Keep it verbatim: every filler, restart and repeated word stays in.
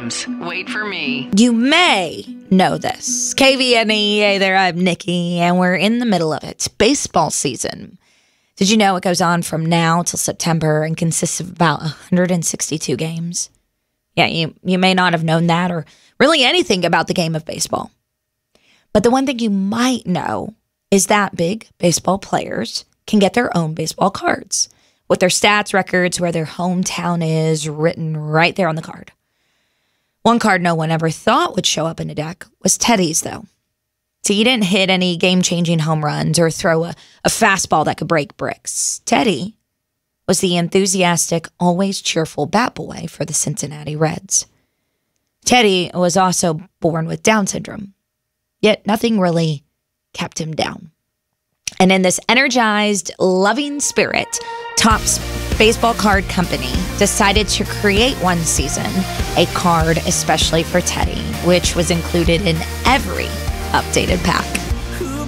games. Wait for me. You may know this. K V N E, hey there, I'm Nikki, and we're in the middle of it. Baseball season. Did you know it goes on from now till September and consists of about one hundred sixty-two games? Yeah, you, you may not have known that or really anything about the game of baseball. But the one thing you might know is that big baseball players can get their own baseball cards with their stats, records, where their hometown is written right there on the card. One card no one ever thought would show up in a deck was Teddy's, though. So he didn't hit any game-changing home runs or throw a, a fastball that could break bricks. Teddy was the enthusiastic, always cheerful bat boy for the Cincinnati Reds. Teddy was also born with Down syndrome, yet nothing really kept him down. And in this energized, loving spirit, Topps Baseball Card Company decided to create one season a card especially for Teddy, which was included in every updated pack.